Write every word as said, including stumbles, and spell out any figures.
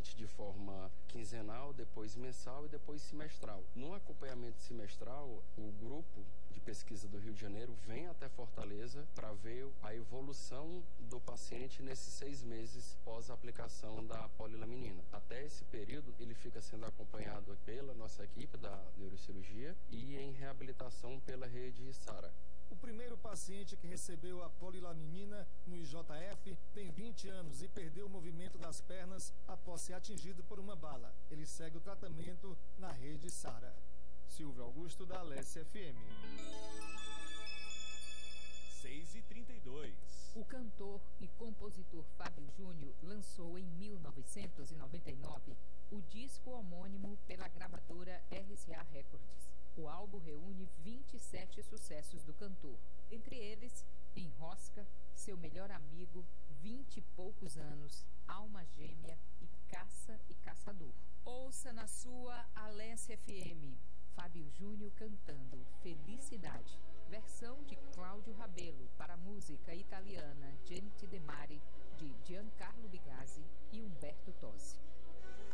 paciente de forma quinzenal, depois mensal e depois semestral. No acompanhamento semestral, o grupo de pesquisa do Rio de Janeiro vem até Fortaleza para ver a evolução do paciente nesses seis meses pós aplicação da polilaminina. Até esse período, ele fica sendo acompanhado pela nossa equipe da neurocirurgia e em reabilitação pela rede SARA. O primeiro paciente que recebeu a polilaminina no I J F tem vinte anos e perdeu o movimento das pernas após ser atingido por uma bala. Ele segue o tratamento na rede SARA. Silvio Augusto, da Alesse F M. seis e trinta e dois. O cantor e compositor Fábio Júnior lançou em mil novecentos e noventa e nove o disco homônimo pela gravadora R C A Records. O álbum reúne vinte e sete sucessos do cantor, entre eles Enrosca, Seu Melhor Amigo, Vinte e Poucos Anos, Alma Gêmea e Caça e Caçador. Ouça na sua Alesse F M, Fábio Júnior cantando Felicidade.